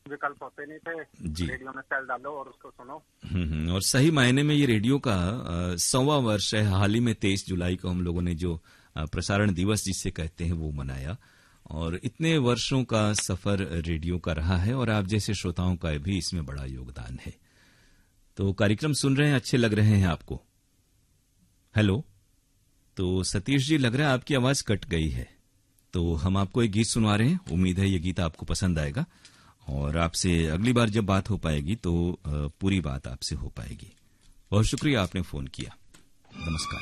विकल्प होते नहीं थे जी। रेडियो में सेल डालो और उसको सुनो। और सही मायने में ये रेडियो का 100वां वर्ष है। हाल ही में 23 जुलाई को हम लोगों ने जो प्रसारण दिवस जिसे कहते हैं वो मनाया, और इतने वर्षों का सफर रेडियो का रहा है और आप जैसे श्रोताओं का भी इसमें बड़ा योगदान है। तो कार्यक्रम सुन रहे हैं, अच्छे लग रहे हैं आपको? हेलो, तो सतीश जी लग रहा है आपकी आवाज कट गई है, तो हम आपको एक गीत सुनवा रहे हैं। उम्मीद है ये गीत आपको पसंद आएगा और आपसे अगली बार जब बात हो पाएगी तो पूरी बात आपसे हो पाएगी। बहुत शुक्रिया आपने फोन किया। नमस्कार।